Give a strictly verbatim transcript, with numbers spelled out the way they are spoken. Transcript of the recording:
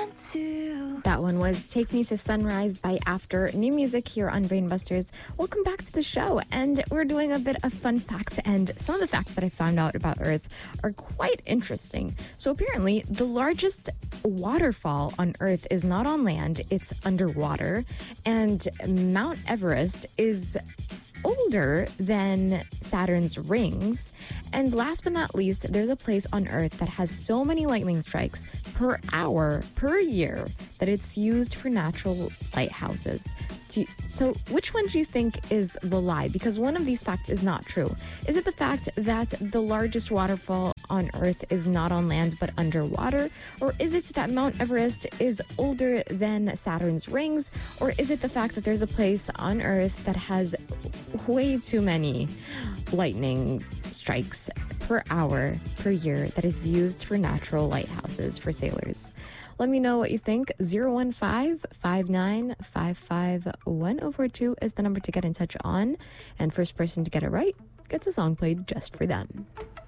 That one was Take Me to Sunrise by After. New music here on Brainbusters. Welcome back to the show. And we're doing a bit of fun facts. And some of the facts that I found out about Earth are quite interesting. So apparently, the largest waterfall on Earth is not on land, it's underwater. And Mount Everest is older than Saturn's rings. And last but not least, there's a place on Earth that has so many lightning strikes per hour, per year, that it's used for natural lighthouses. Do you, so which one do you think is the lie? Because one of these facts is not true. Is it the fact that the largest waterfall on Earth is not on land but underwater? Or is it that Mount Everest is older than Saturn's rings? Or is it the fact that there's a place on Earth that has way too many lightning strikes per hour per year that is used for natural lighthouses for sailors? Let me know what you think. zero one five, five nine five five, one zero four two is the number to get in touch on. And first person to get it right gets a song played just for them.